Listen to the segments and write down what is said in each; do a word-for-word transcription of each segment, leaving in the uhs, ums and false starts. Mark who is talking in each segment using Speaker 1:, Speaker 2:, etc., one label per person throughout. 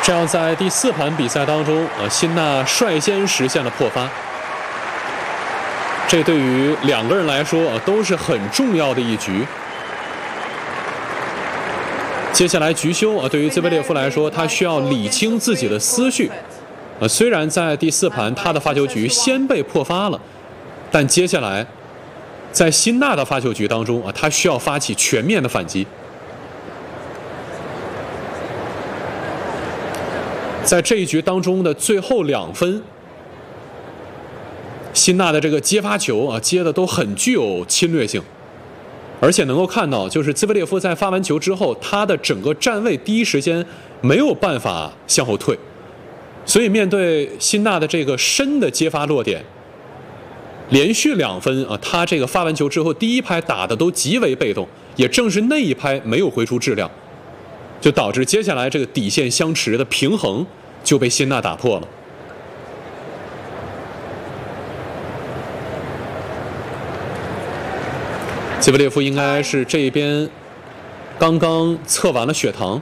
Speaker 1: 这样在第四盘比赛当中，呃，辛纳率先实现了破发。这对于两个人来说，呃，都是很重要的一局。接下来局休啊，对于兹维列夫来说，他需要理清自己的思绪。呃，虽然在第四盘他的发球局先被破发了，但接下来在辛纳的发球局当中啊，他需要发起全面的反击。在这一局当中的最后两分，辛纳的这个接发球啊，接的都很具有侵略性，而且能够看到，就是兹维列夫在发完球之后，他的整个站位第一时间没有办法向后退，所以面对辛纳的这个深的接发落点，连续两分啊，他这个发完球之后，第一拍打的都极为被动，也正是那一拍没有挥出质量，就导致接下来这个底线相持的平衡就被辛纳打破了。兹维列夫应该是这边刚刚测完了血糖，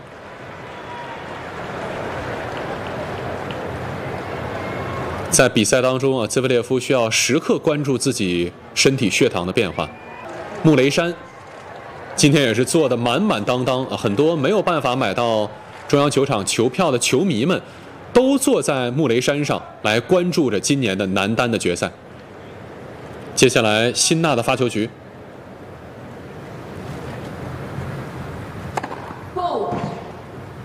Speaker 1: 在比赛当中啊，兹维列夫需要时刻关注自己身体血糖的变化。穆雷山今天也是做的满满当当啊，很多没有办法买到中央球场球票的球迷们，都坐在穆雷山上来关注着今年的男单的决赛。接下来辛纳的发球局。